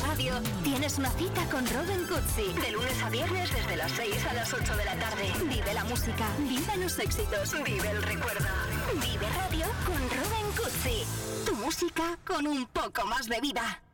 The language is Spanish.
Radio tienes una cita con Robin Cutsi. De lunes a viernes desde las 6 a las 8 de la tarde. Vive la música, vive los éxitos, vive el recuerda. Vive Radio con Robin Cutsi. Tu música con un poco más de vida.